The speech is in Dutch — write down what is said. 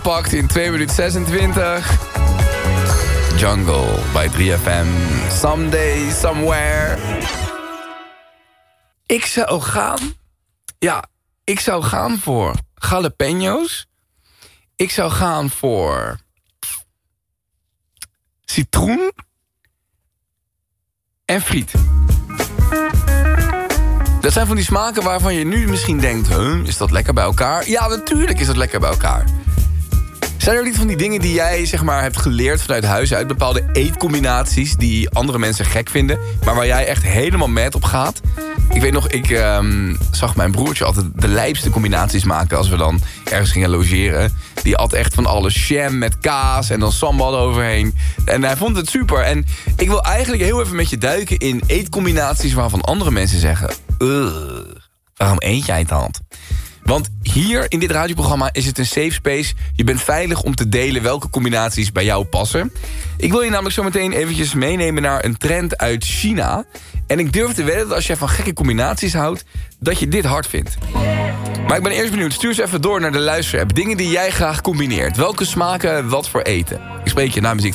Pakt in 2 minuten 26. Jungle bij 3FM. Someday, somewhere. Ik zou gaan voor jalapeño's. Ik zou gaan voor citroen en friet. Dat zijn van die smaken waarvan je nu misschien denkt... is dat lekker bij elkaar? Ja, natuurlijk is dat lekker bij elkaar. Zijn er niet van die dingen die jij zeg maar hebt geleerd vanuit huis uit... bepaalde eetcombinaties die andere mensen gek vinden... maar waar jij echt helemaal mad op gaat? Ik weet nog, ik zag mijn broertje altijd de lijpste combinaties maken... als we dan ergens gingen logeren. Die at echt van alles jam met kaas en dan sambal overheen. En hij vond het super. En ik wil eigenlijk heel even met je duiken in eetcombinaties... waarvan andere mensen zeggen... waarom eet jij dat? Want hier in dit radioprogramma is het een safe space. Je bent veilig om te delen welke combinaties bij jou passen. Ik wil je namelijk zo meteen eventjes meenemen naar een trend uit China. En ik durf te wedden dat als jij van gekke combinaties houdt... dat je dit hard vindt. Maar ik ben eerst benieuwd. Stuur ze even door naar de luisterapp. Dingen die jij graag combineert. Welke smaken, wat voor eten? Ik spreek je na muziek.